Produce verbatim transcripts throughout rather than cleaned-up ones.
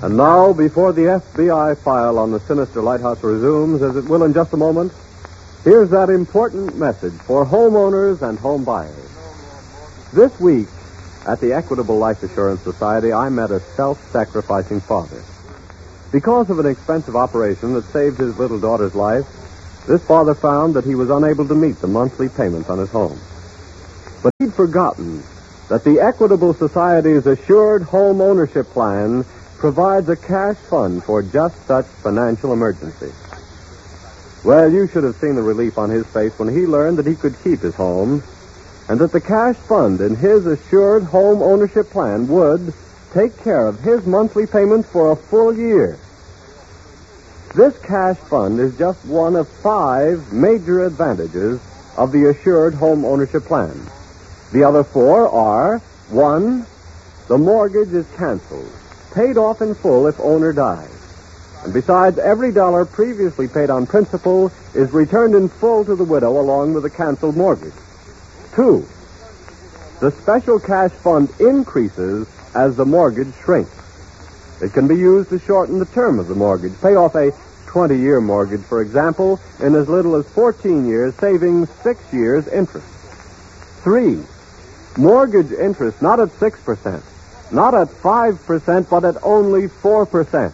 And now, before the F B I file on the sinister lighthouse resumes, as it will in just a moment, here's that important message for homeowners and home buyers. This week, at the Equitable Life Assurance Society, I met a self-sacrificing father. Because of an expensive operation that saved his little daughter's life, this father found that he was unable to meet the monthly payments on his home. But he'd forgotten that the Equitable Society's Assured Home Ownership Plan provides a cash fund for just such financial emergencies. Well, you should have seen the relief on his face when he learned that he could keep his home, and that the cash fund in his Assured Home Ownership Plan would take care of his monthly payments for a full year. This cash fund is just one of five major advantages of the Assured Home Ownership Plan. The other four are, one, the mortgage is canceled, paid off in full if owner dies. And besides, every dollar previously paid on principal is returned in full to the widow along with the canceled mortgage. Two, the special cash fund increases as the mortgage shrinks. It can be used to shorten the term of the mortgage. Pay off a twenty-year mortgage, for example, in as little as fourteen years, saving six years' interest. Three, mortgage interest not at six percent, not at five percent, but at only four percent.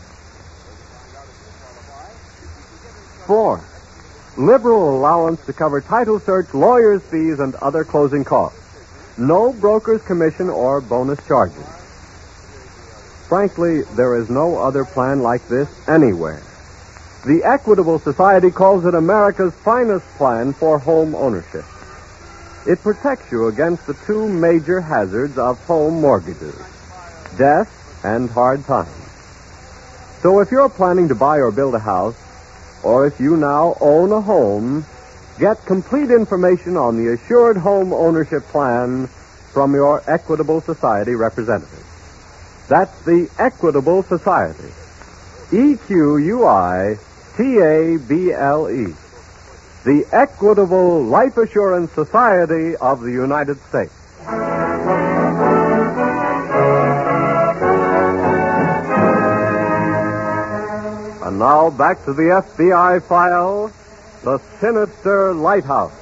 Four, liberal allowance to cover title search, lawyer's fees, and other closing costs. No broker's commission or bonus charges. Frankly, there is no other plan like this anywhere. The Equitable Society calls it America's finest plan for home ownership. It protects you against the two major hazards of home mortgages, death and hard times. So if you're planning to buy or build a house, or if you now own a home, get complete information on the Assured Home Ownership Plan from your Equitable Society representative. That's the Equitable Society. E Q U I T A B L E. The Equitable Life Assurance Society of the United States. And now back to the F B I file, The Sinister Lighthouse.